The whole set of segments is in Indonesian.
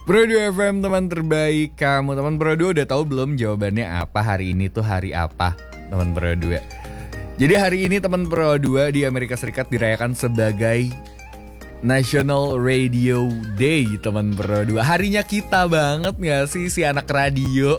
Pro 2 FM teman terbaik kamu. Teman Pro 2 udah tahu belum jawabannya apa? Hari ini tuh hari apa teman Pro 2? Jadi hari ini teman Pro 2 di Amerika Serikat dirayakan sebagai National Radio Day teman Pro 2. Harinya kita banget gak sih si anak radio?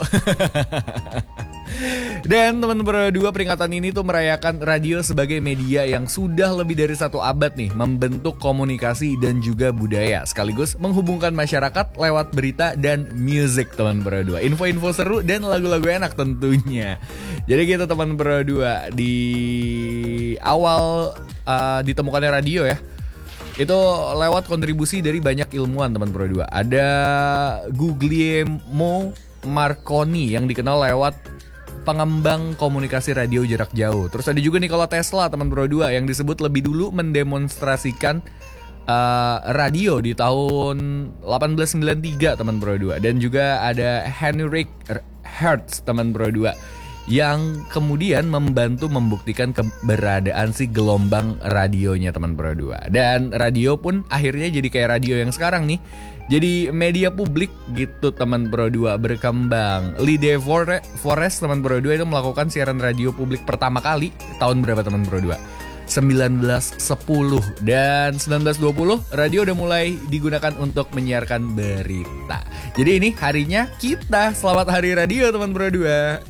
Dan teman Pro 2, peringatan ini tuh merayakan radio sebagai media yang sudah lebih dari 1 abad nih membentuk komunikasi dan juga budaya, sekaligus menghubungkan masyarakat lewat berita dan musik teman Pro 2. Info-info seru dan lagu-lagu enak tentunya. Jadi gitu teman Pro 2, di awal ditemukannya radio ya, itu lewat kontribusi dari banyak ilmuwan teman Pro 2. Ada Guglielmo Marconi yang dikenal lewat pengembang komunikasi radio jarak jauh. Terus ada juga Nikola Tesla teman Pro 2 yang disebut lebih dulu mendemonstrasikan radio di tahun 1893 teman Pro 2. Dan juga ada Heinrich Hertz teman Pro 2 yang kemudian membantu membuktikan keberadaan si gelombang radionya teman Pro 2. Dan radio pun akhirnya jadi kayak radio yang sekarang nih, jadi media publik gitu teman Pro 2, berkembang. Lee De Forest teman Pro 2 itu melakukan siaran radio publik pertama kali tahun berapa teman Pro 2? 1910. Dan 1920 radio udah mulai digunakan untuk menyiarkan berita. Jadi ini harinya kita. Selamat Hari Radio teman Pro 2.